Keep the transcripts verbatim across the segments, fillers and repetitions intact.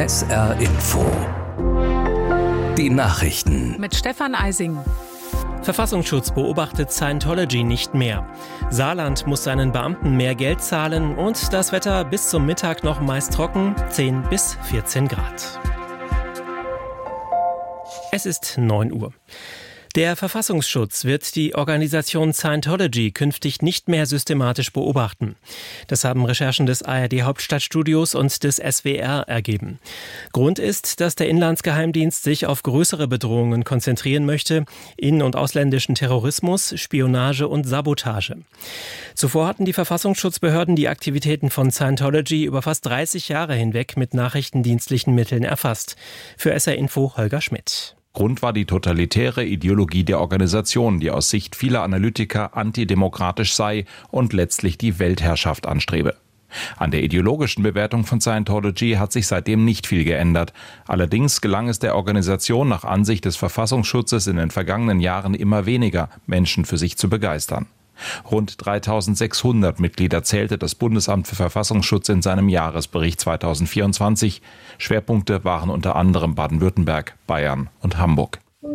S R Info. Die Nachrichten. Mit Stefan Eising. Verfassungsschutz beobachtet Scientology nicht mehr. Saarland muss seinen Beamten mehr Geld zahlen und das Wetter bis zum Mittag noch meist trocken, zehn bis vierzehn Grad. Es ist neun Uhr. Der Verfassungsschutz wird die Organisation Scientology künftig nicht mehr systematisch beobachten. Das haben Recherchen des A R D-Hauptstadtstudios und des S W R ergeben. Grund ist, dass der Inlandsgeheimdienst sich auf größere Bedrohungen konzentrieren möchte, in- und ausländischen Terrorismus, Spionage und Sabotage. Zuvor hatten die Verfassungsschutzbehörden die Aktivitäten von Scientology über fast dreißig Jahre hinweg mit nachrichtendienstlichen Mitteln erfasst. Für S R Info Holger Schmidt. Grund war die totalitäre Ideologie der Organisation, die aus Sicht vieler Analytiker antidemokratisch sei und letztlich die Weltherrschaft anstrebe. An der ideologischen Bewertung von Scientology hat sich seitdem nicht viel geändert. Allerdings gelang es der Organisation nach Ansicht des Verfassungsschutzes in den vergangenen Jahren immer weniger, Menschen für sich zu begeistern. Rund dreitausendsechshundert Mitglieder zählte das Bundesamt für Verfassungsschutz in seinem Jahresbericht zweitausendvierundzwanzig. Schwerpunkte waren unter anderem Baden-Württemberg, Bayern und Hamburg.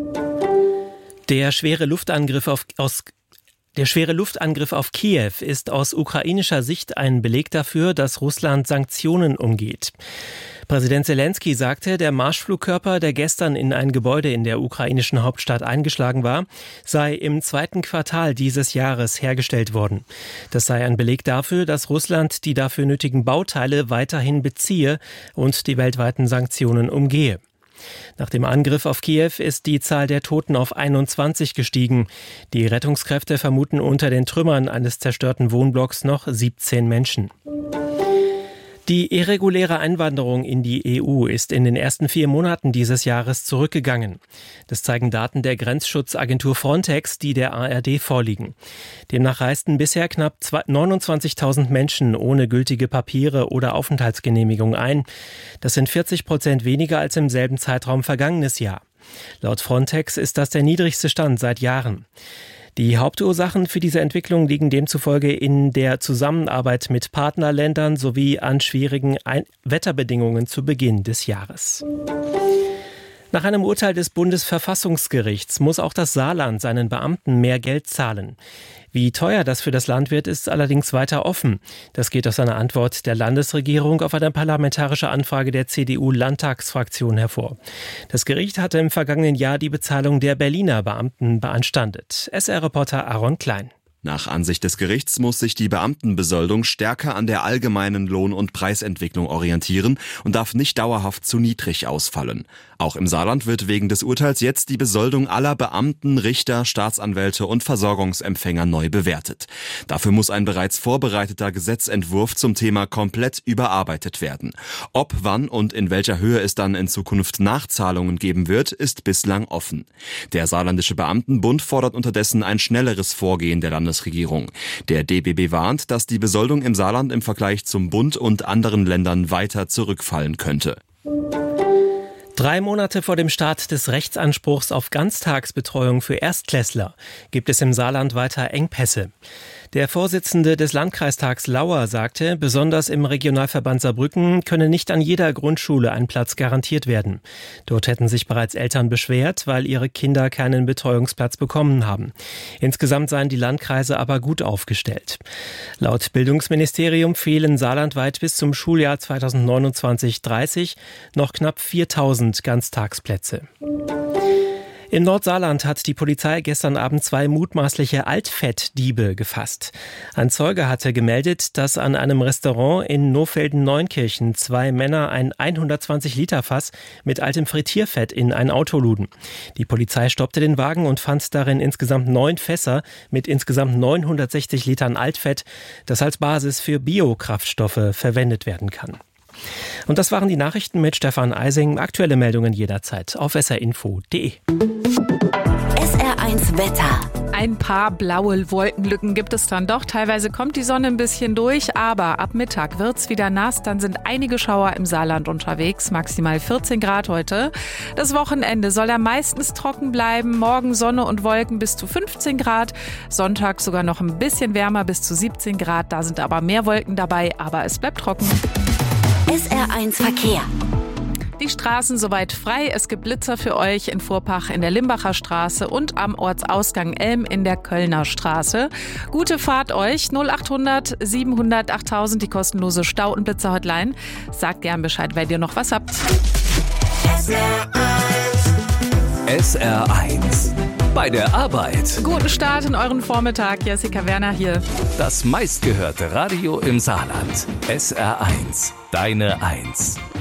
Der schwere Luftangriff auf, aus Der schwere Luftangriff auf Kiew ist aus ukrainischer Sicht ein Beleg dafür, dass Russland Sanktionen umgeht. Präsident Zelensky sagte, der Marschflugkörper, der gestern in ein Gebäude in der ukrainischen Hauptstadt eingeschlagen war, sei im zweiten Quartal dieses Jahres hergestellt worden. Das sei ein Beleg dafür, dass Russland die dafür nötigen Bauteile weiterhin beziehe und die weltweiten Sanktionen umgehe. Nach dem Angriff auf Kiew ist die Zahl der Toten auf einundzwanzig gestiegen. Die Rettungskräfte vermuten unter den Trümmern eines zerstörten Wohnblocks noch siebzehn Menschen. Die irreguläre Einwanderung in die E U ist in den ersten vier Monaten dieses Jahres zurückgegangen. Das zeigen Daten der Grenzschutzagentur Frontex, die der A R D vorliegen. Demnach reisten bisher knapp neunundzwanzigtausend Menschen ohne gültige Papiere oder Aufenthaltsgenehmigung ein. Das sind vierzig Prozent weniger als im selben Zeitraum vergangenes Jahr. Laut Frontex ist das der niedrigste Stand seit Jahren. Die Hauptursachen für diese Entwicklung liegen demzufolge in der Zusammenarbeit mit Partnerländern sowie an schwierigen Ein- Wetterbedingungen zu Beginn des Jahres. Nach einem Urteil des Bundesverfassungsgerichts muss auch das Saarland seinen Beamten mehr Geld zahlen. Wie teuer das für das Land wird, ist allerdings weiter offen. Das geht aus einer Antwort der Landesregierung auf eine parlamentarische Anfrage der C D U-Landtagsfraktion hervor. Das Gericht hatte im vergangenen Jahr die Bezahlung der Berliner Beamten beanstandet. S R-Reporter Aaron Klein. Nach Ansicht des Gerichts muss sich die Beamtenbesoldung stärker an der allgemeinen Lohn- und Preisentwicklung orientieren und darf nicht dauerhaft zu niedrig ausfallen. Auch im Saarland wird wegen des Urteils jetzt die Besoldung aller Beamten, Richter, Staatsanwälte und Versorgungsempfänger neu bewertet. Dafür muss ein bereits vorbereiteter Gesetzentwurf zum Thema komplett überarbeitet werden. Ob, wann und in welcher Höhe es dann in Zukunft Nachzahlungen geben wird, ist bislang offen. Der Saarländische Beamtenbund fordert unterdessen ein schnelleres Vorgehen der Landesregierung. Der D B B warnt, dass die Besoldung im Saarland im Vergleich zum Bund und anderen Ländern weiter zurückfallen könnte. Drei Monate vor dem Start des Rechtsanspruchs auf Ganztagsbetreuung für Erstklässler gibt es im Saarland weiter Engpässe. Der Vorsitzende des Landkreistags Lauer sagte, besonders im Regionalverband Saarbrücken könne nicht an jeder Grundschule ein Platz garantiert werden. Dort hätten sich bereits Eltern beschwert, weil ihre Kinder keinen Betreuungsplatz bekommen haben. Insgesamt seien die Landkreise aber gut aufgestellt. Laut Bildungsministerium fehlen saarlandweit bis zum Schuljahr zweitausendneunundzwanzig dreißig noch knapp viertausend Ganztagsplätze. Im Nordsaarland hat die Polizei gestern Abend zwei mutmaßliche Altfettdiebe gefasst. Ein Zeuge hatte gemeldet, dass an einem Restaurant in Nohfelden-Neunkirchen zwei Männer ein hundertzwanzig Liter Fass mit altem Frittierfett in ein Auto luden. Die Polizei stoppte den Wagen und fand darin insgesamt neun Fässer mit insgesamt neunhundertsechzig Litern Altfett, das als Basis für Biokraftstoffe verwendet werden kann. Und das waren die Nachrichten mit Stefan Eising. Aktuelle Meldungen jederzeit auf s r info punkt d e. S R eins Wetter. Ein paar blaue Wolkenlücken gibt es dann doch. Teilweise kommt die Sonne ein bisschen durch, aber ab Mittag wird's wieder nass. Dann sind einige Schauer im Saarland unterwegs, maximal vierzehn Grad heute. Das Wochenende soll ja meistens trocken bleiben. Morgen Sonne und Wolken bis zu fünfzehn Grad. Sonntag sogar noch ein bisschen wärmer bis zu siebzehn Grad. Da sind aber mehr Wolken dabei, aber es bleibt trocken. S R eins Verkehr. Die Straßen soweit frei. Es gibt Blitzer für euch in Vorpach in der Limbacher Straße und am Ortsausgang Elm in der Kölner Straße. Gute Fahrt euch. null achthundert siebenhundert achttausend, die kostenlose Stau- und Blitzer-Hotline. Sagt gern Bescheid, wenn ihr noch was habt. S R eins. Bei der Arbeit. Guten Start in euren Vormittag. Jessica Werner hier. Das meistgehörte Radio im Saarland. S R eins. Deine Eins.